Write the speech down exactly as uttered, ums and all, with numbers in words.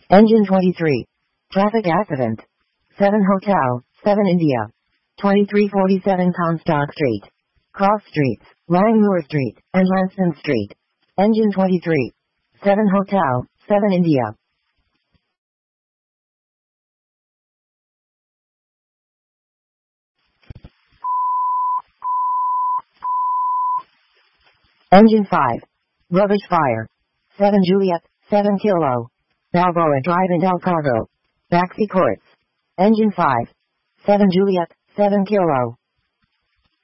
Engine twenty-three. Traffic accident. seven Hotel, seven India. twenty-three forty-seven Comstock Street. Cross Streets, Langmoor Street, and Lanston Street. Engine twenty-three. seven Hotel, seven India. Engine five. Rubbish fire. seven Juliet, seven Kilo. Balboa Drive in Del Cargo. Baxi Courts. Engine five. seven Juliet, seven Kilo.